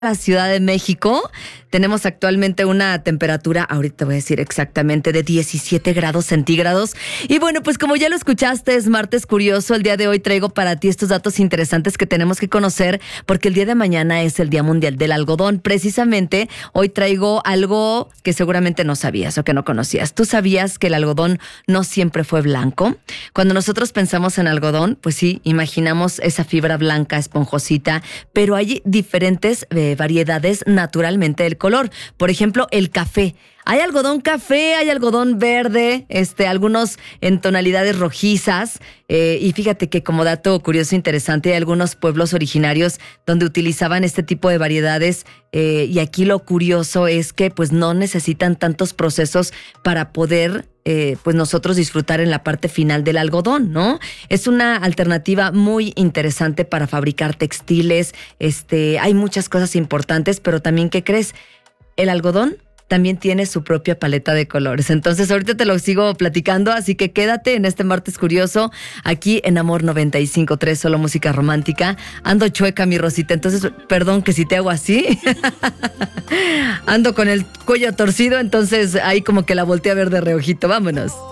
la Ciudad de México. Tenemos actualmente una temperatura, ahorita te voy a decir exactamente, de 17 grados centígrados. Y bueno, pues como ya lo escuchaste, es martes curioso. El día de hoy traigo para ti estos datos interesantes que tenemos que conocer, porque el día de mañana es el Día Mundial del Algodón. Precisamente hoy traigo algo que seguramente no sabías o que no conocías. ¿Tú sabías que el algodón no siempre fue blanco? Cuando nosotros pensamos en algodón, pues sí, imaginamos esa fibra blanca, esponjosita, pero hay diferentes variedades naturalmente del color. Por ejemplo, el café. Hay algodón café, hay algodón verde, algunos en tonalidades rojizas. Y fíjate que como dato curioso interesante, hay algunos pueblos originarios donde utilizaban este tipo de variedades. Y aquí lo curioso es que pues no necesitan tantos procesos para poder pues nosotros disfrutar en la parte final del algodón, ¿no? Es una alternativa muy interesante para fabricar textiles. Hay muchas cosas importantes, pero también, ¿qué crees? El algodón también tiene su propia paleta de colores. Entonces ahorita te lo sigo platicando, así que quédate en este martes curioso aquí en Amor 95.3, solo música romántica. Ando chueca, mi Rosita, entonces perdón que si te hago así. Ando con el cuello torcido, entonces ahí como que la volteé a ver de reojito. Vámonos.